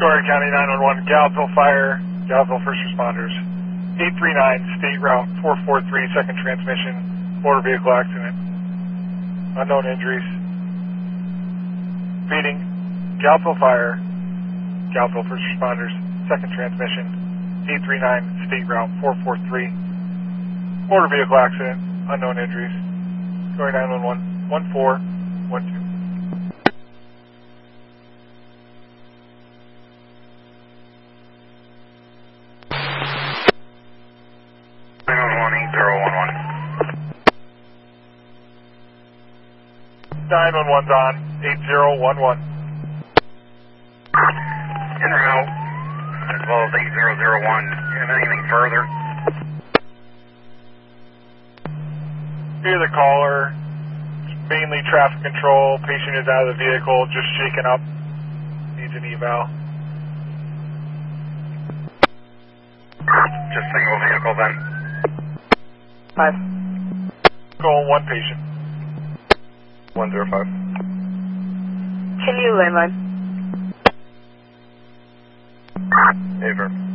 Story County 911, Gallup Fire, Gallup First Responders. 839, State Route 443, second transmission, motor vehicle accident. Unknown injuries. Repeating, Gallup Fire, Gallup First Responders, second transmission. 839, State Route 443, motor vehicle accident, unknown injuries. Story 911, 1412. 911's on, 8011. In route, as well as 8001. Anything further? Hear the caller, mainly traffic control, patient is out of the vehicle, just shaken up, needs an eval. Just single vehicle then? 5. Going one patient. 105. Continue landline. Aver.